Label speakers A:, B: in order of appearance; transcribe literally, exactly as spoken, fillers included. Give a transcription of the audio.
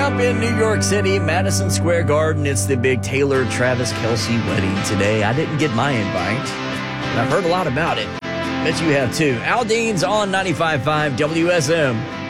A: up in New York City, Madison Square Garden. It's the big Taylor Travis Kelce wedding today. I didn't get my invite, but I've heard a lot about it. Bet you have too. Aldean's on ninety-five point five W S M.